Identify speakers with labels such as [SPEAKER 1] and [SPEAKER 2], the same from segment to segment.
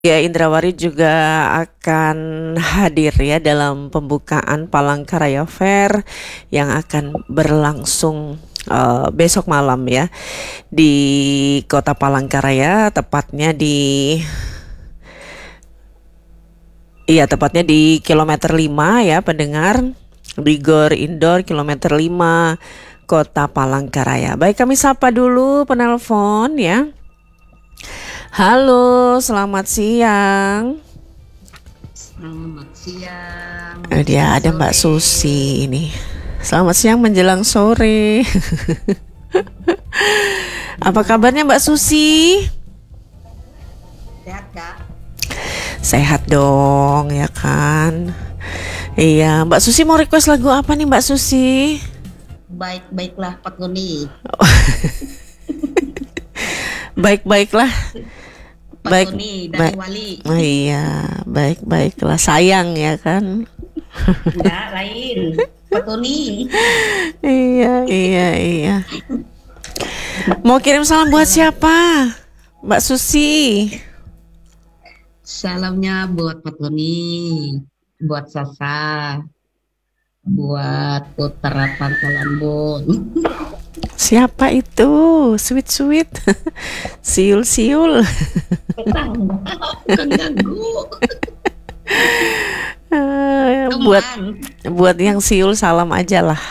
[SPEAKER 1] Ya, Indrawari juga akan hadir ya dalam pembukaan Palangkaraya Fair yang akan berlangsung besok malam ya di Kota Palangkaraya, tepatnya di kilometer 5 ya pendengar, di Gor Indoor kilometer 5 Kota Palangkaraya. Baik, kami sapa dulu penelpon ya. Halo, selamat siang.
[SPEAKER 2] Selamat siang.
[SPEAKER 1] Dia ada Mbak Susi ini. Selamat siang menjelang sore. Apa kabarnya Mbak Susi?
[SPEAKER 2] Sehat Kak?
[SPEAKER 1] Sehat dong ya kan. Iya, Mbak Susi mau request lagu apa nih Mbak Susi?
[SPEAKER 2] Baik-baiklah Pak Tony.
[SPEAKER 1] Baik-baiklah.
[SPEAKER 2] Pak Tony dari Wali.
[SPEAKER 1] Oh iya, baik-baiklah sayang ya kan.
[SPEAKER 2] Enggak, lain. Pak Tony.
[SPEAKER 1] Iya. Mau kirim salam buat siapa? Mbak Susi.
[SPEAKER 2] Salamnya buat Pak Tony, buat Sasa, buat Putra Pangkalan Bun.
[SPEAKER 1] Siapa itu? Sweet. Siul.
[SPEAKER 2] Bukan ganggu.
[SPEAKER 1] Buat yang siul salam aja lah.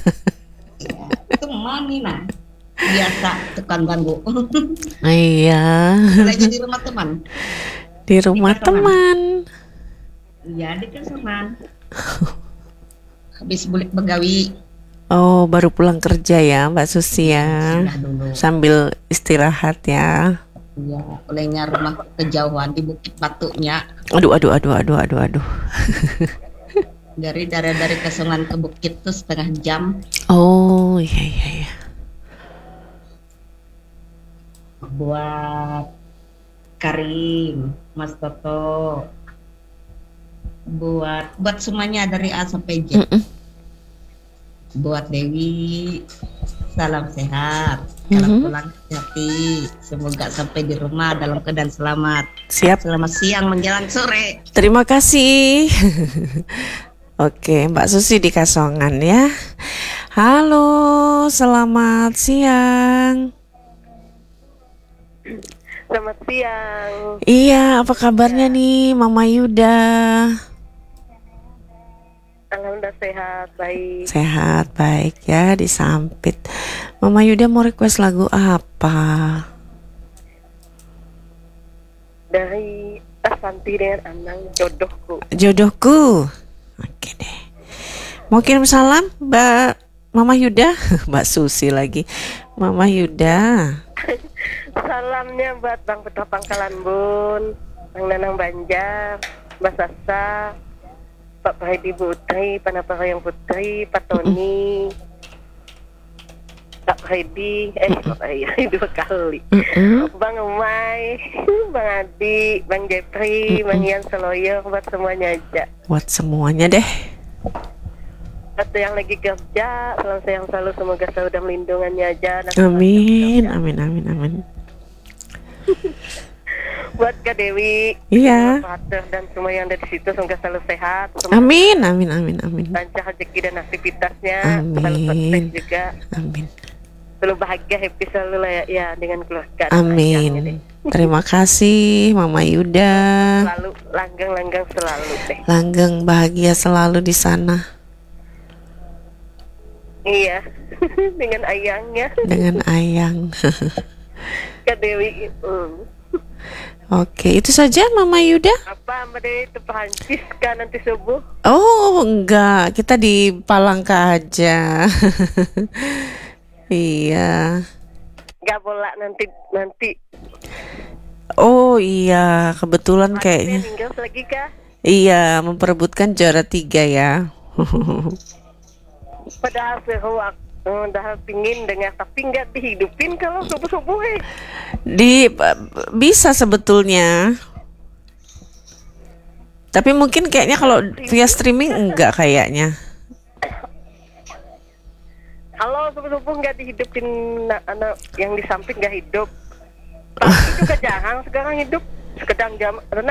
[SPEAKER 2] Teman nih nah. Biasa tukang ganggu.
[SPEAKER 1] Iya.
[SPEAKER 2] Lagi di rumah teman.
[SPEAKER 1] Di rumah teman.
[SPEAKER 2] Iya, di Kasoman. Habis bulik begawi.
[SPEAKER 1] Oh, baru pulang kerja ya Mbak Susi ya.
[SPEAKER 2] Sudah dulu.
[SPEAKER 1] Sambil istirahat ya.
[SPEAKER 2] Iya, olehnya rumah kejauhan di Bukit Batunya.
[SPEAKER 1] Aduh.
[SPEAKER 2] Dari Kasongan ke Bukit tuh setengah jam.
[SPEAKER 1] Oh, iya.
[SPEAKER 2] Buat Karim, Mas Toto, buat semuanya dari A sampai Z. Buat Dewi, salam sehat. Kalau pulang hati, semoga sampai di rumah dalam keadaan selamat.
[SPEAKER 1] Siap.
[SPEAKER 2] Selamat siang menjelang sore.
[SPEAKER 1] Terima kasih. Oke, Mbak Susi di Kasongan ya. Halo, selamat siang.
[SPEAKER 3] Selamat siang.
[SPEAKER 1] Iya, apa kabarnya nih Mama Yuda?
[SPEAKER 3] Alhamdulillah sehat, baik.
[SPEAKER 1] Sehat, baik ya, disampit. Mama Yuda mau request lagu apa?
[SPEAKER 3] Dari Asanti dengan Anang, Jodohku.
[SPEAKER 1] Jodohku. Oke deh. Mau kirim salam Mbak Mama Yuda? Mbak Susi lagi. Mama Yuda.
[SPEAKER 3] Salamnya buat Bang Putra Pangkalan Bun, Bang Nanang Banjar, Mbak Sasa, Pak Fahidi Putri, Panapayang Putri, Pak Tony, Pak Fahidi, Pak Fahidi 2 kali, Bang Umay, Bang Adi, Bang Jepri, Bang Ian Seloyo, buat semuanya aja.
[SPEAKER 1] Buat semuanya deh.
[SPEAKER 3] Atau yang lagi kerja, salam sayang selalu, semoga selalu dalam lindungannya aja.
[SPEAKER 1] Amin.
[SPEAKER 3] Buat Kak Dewi,
[SPEAKER 1] iya,
[SPEAKER 3] dan semua yang ada di situ semoga selalu sehat.
[SPEAKER 1] Amin.
[SPEAKER 3] Lancar rezeki dan aktivitasnya. Selalu sukses juga.
[SPEAKER 1] Amin.
[SPEAKER 3] Selalu bahagia, happy selalu lah ya dengan keluarga.
[SPEAKER 1] Amin. Terima kasih Mama Yuda.
[SPEAKER 3] Selalu langgeng selalu deh.
[SPEAKER 1] Langgeng bahagia selalu di sana.
[SPEAKER 3] Iya, dengan ayangnya.
[SPEAKER 1] Dengan ayang.
[SPEAKER 3] Kak Dewi.
[SPEAKER 1] Oke, itu saja Mama Yuda.
[SPEAKER 3] Apa Mbak Dewi itu Perancis kan nanti subuh?
[SPEAKER 1] Oh enggak, kita di Palangka aja. Iya.
[SPEAKER 3] Gak bola nanti.
[SPEAKER 1] Oh iya, kebetulan kayaknya.
[SPEAKER 3] Tinggal lagi kah?
[SPEAKER 1] Iya, memperebutkan juara 3 ya.
[SPEAKER 3] Padahal seru udah pingin dengar, tapi nggak dihidupin kalau subuh-subuh
[SPEAKER 1] Bisa sebetulnya. Tapi mungkin kayaknya kalau via streaming enggak kayaknya.
[SPEAKER 3] Kalau subuh-subuh nggak dihidupin, anak yang di samping nggak hidup. Pagi juga jarang sekarang hidup. sekedang jam